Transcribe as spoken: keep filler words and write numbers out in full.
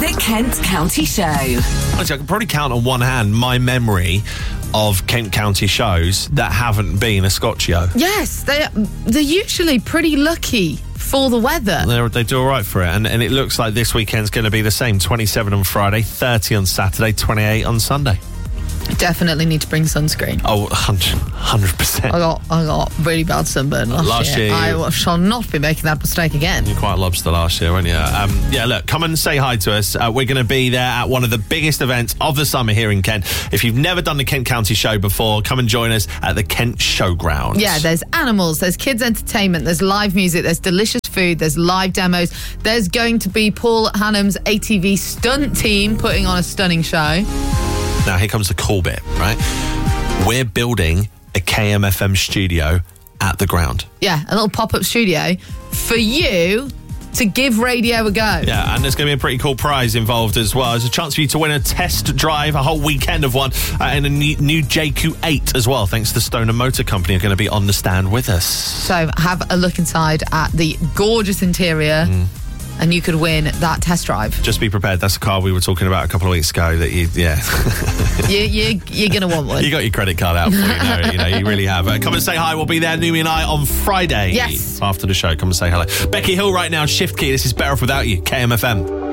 The Kent County Show. Honestly, I can probably count on one hand my memory of Kent County shows that haven't been a Scotchio. Yes, they, they're usually pretty lucky for the weather. They're, they do all right for it, and, and it looks like this weekend's going to be the same. twenty-seven on Friday, thirty on Saturday, twenty-eight on Sunday. Definitely need to bring sunscreen. Oh, one hundred percent. I got I got really bad sunburn last, Last year. year, you- I shall not be making that mistake again. You're quite lobster last year, weren't you? Um, yeah, look, come and say hi to us. Uh, we're going to be there at one of the biggest events of the summer here in Kent. If you've never done the Kent County Show before, come and join us at the Kent Showgrounds. Yeah, there's animals, there's kids' entertainment, there's live music, there's delicious food, there's live demos. There's going to be Paul Hannum's A T V stunt team putting on a stunning show. Now, here comes the cool bit, right? We're building a K M F M studio at the ground. Yeah, a little pop-up studio for you to give radio a go. Yeah, and there's going to be a pretty cool prize involved as well. There's a chance for you to win a test drive, a whole weekend of one, uh, and a new, new J Q eight as well, thanks to the Stoner Motor Company, are going to be on the stand with us. So have a look inside at the gorgeous interior. Mm. And you could win that test drive. Just be prepared. That's a car we were talking about a couple of weeks ago. That you, yeah, you, you, you're going to want one. You got your credit card out for you know, you know, you really have. Uh, come and say hi. We'll be there, Numi and I, on Friday. Yes. After the show, come and say hello. Becky Hill right now, Shift Key. This is Better Off Without You, K M F M.